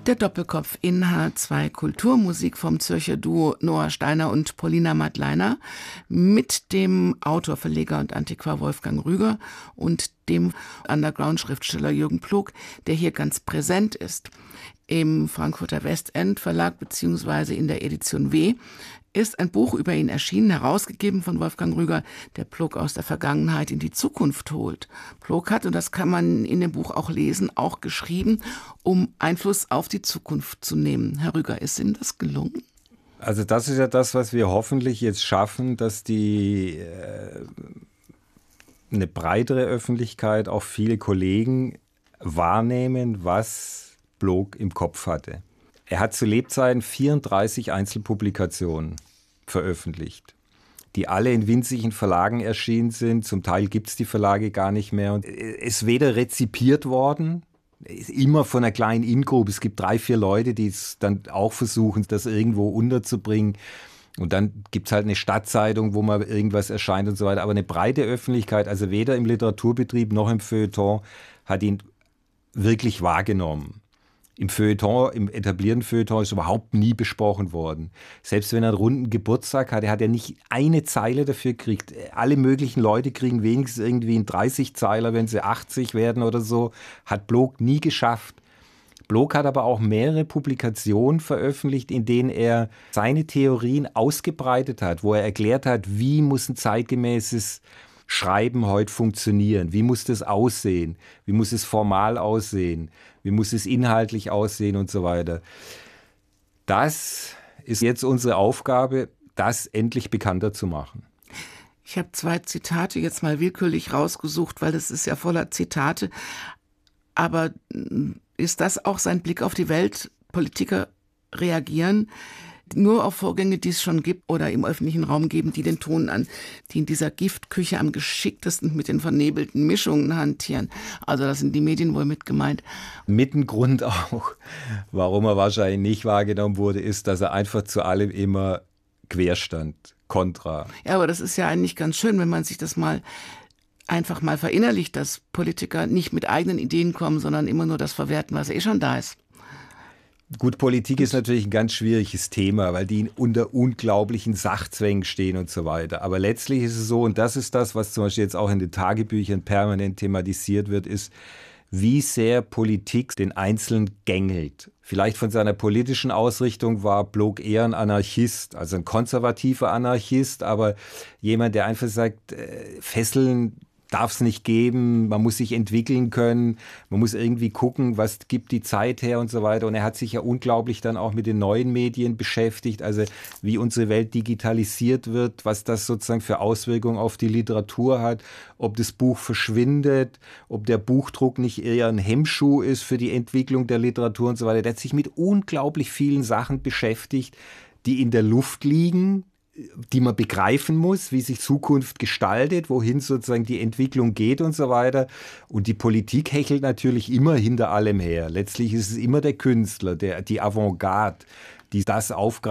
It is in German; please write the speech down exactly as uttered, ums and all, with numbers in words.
Der Doppelkopf in H zwei Kultur, Musik vom Zürcher Duo Noah Steiner und Polina Madleiner mit dem Autor, Verleger und Antiquar Wolfgang Rüger und dem Underground-Schriftsteller Jürgen Ploog, der hier ganz präsent ist. Im Frankfurter Westend Verlag beziehungsweise in der Edition W ist ein Buch über ihn erschienen, herausgegeben von Wolfgang Rüger, der Ploog aus der Vergangenheit in die Zukunft holt. Ploog hat, und das kann man in dem Buch auch lesen, auch geschrieben, um Einfluss auf die Zukunft zu nehmen. Herr Rüger, ist Ihnen das gelungen? Also das ist ja das, was wir hoffentlich jetzt schaffen, dass die äh, eine breitere Öffentlichkeit, auch viele Kollegen wahrnehmen, was Ploog im Kopf hatte. Er hat zu Lebzeiten vierunddreißig Einzelpublikationen veröffentlicht, die alle in winzigen Verlagen erschienen sind. Zum Teil gibt es die Verlage gar nicht mehr. Und es ist weder rezipiert worden, ist immer von einer kleinen In-Group. Es gibt drei, vier Leute, die es dann auch versuchen, das irgendwo unterzubringen. Und dann gibt es halt eine Stadtzeitung, wo mal irgendwas erscheint und so weiter. Aber eine breite Öffentlichkeit, also weder im Literaturbetrieb noch im Feuilleton, hat ihn wirklich wahrgenommen. Im Feuilleton, im etablierten Feuilleton ist überhaupt nie besprochen worden. Selbst wenn er einen runden Geburtstag hatte, hat er nicht eine Zeile dafür gekriegt. Alle möglichen Leute kriegen wenigstens irgendwie einen dreißig-Zeiler, wenn sie achtzig werden oder so. Hat Ploog nie geschafft. Ploog hat aber auch mehrere Publikationen veröffentlicht, in denen er seine Theorien ausgebreitet hat, wo er erklärt hat, wie muss ein zeitgemäßes Schreiben heute funktionieren? Wie muss das aussehen? Wie muss es formal aussehen? Wie muss es inhaltlich aussehen und so weiter? Das ist jetzt unsere Aufgabe, das endlich bekannter zu machen. Ich habe zwei Zitate jetzt mal willkürlich rausgesucht, weil das ist ja voller Zitate. Aber ist das auch sein Blick auf die Welt? Politiker reagieren nur auf Vorgänge, die es schon gibt oder im öffentlichen Raum geben, die den Ton an, die in dieser Giftküche am geschicktesten mit den vernebelten Mischungen hantieren. Also das sind die Medien wohl mit gemeint. Mit ein Grund auch, warum er wahrscheinlich nicht wahrgenommen wurde, ist, dass er einfach zu allem immer quer stand, kontra. Ja, aber das ist ja eigentlich ganz schön, wenn man sich das mal einfach mal verinnerlicht, dass Politiker nicht mit eigenen Ideen kommen, sondern immer nur das verwerten, was eh schon da ist. Gut, Politik ist natürlich ein ganz schwieriges Thema, weil die unter unglaublichen Sachzwängen stehen und so weiter. Aber letztlich ist es so, und das ist das, was zum Beispiel jetzt auch in den Tagebüchern permanent thematisiert wird, ist, wie sehr Politik den Einzelnen gängelt. Vielleicht von seiner politischen Ausrichtung war Ploog eher ein Anarchist, also ein konservativer Anarchist, aber jemand, der einfach sagt, äh, Fesseln darf es nicht geben, man muss sich entwickeln können, man muss irgendwie gucken, was gibt die Zeit her und so weiter. Und er hat sich ja unglaublich dann auch mit den neuen Medien beschäftigt, also wie unsere Welt digitalisiert wird, was das sozusagen für Auswirkungen auf die Literatur hat, ob das Buch verschwindet, ob der Buchdruck nicht eher ein Hemmschuh ist für die Entwicklung der Literatur und so weiter. Der hat sich mit unglaublich vielen Sachen beschäftigt, die in der Luft liegen, die man begreifen muss, wie sich Zukunft gestaltet, wohin sozusagen die Entwicklung geht und so weiter. Und die Politik hechelt natürlich immer hinter allem her. Letztlich ist es immer der Künstler, der, die Avantgarde, die das aufgreift